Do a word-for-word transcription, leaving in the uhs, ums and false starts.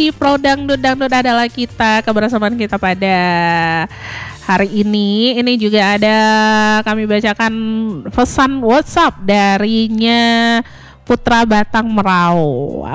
di Pro Dangdut Dangdut adalah kita, kebersamaan kita pada hari ini. Ini juga ada kami bacakan pesan WhatsApp darinya Putra Batang Merau.